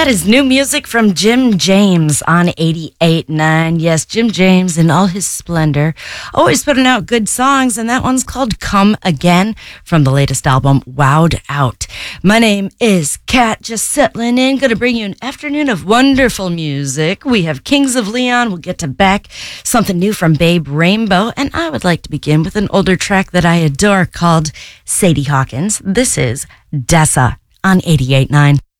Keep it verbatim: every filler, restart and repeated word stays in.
That is new music from Jim James on eighty-eight point nine. Yes, Jim James in all his splendor. Always putting out good songs, and that one's called Come Again from the latest album, Wowed Out. My name is Kat, just settling in. Going to bring you an afternoon of wonderful music. We have Kings of Leon. We'll get to Beck, something new from Babe Rainbow, and I would like to begin with an older track that I adore called Sadie Hawkins. This is Dessa on eighty-eight point nine.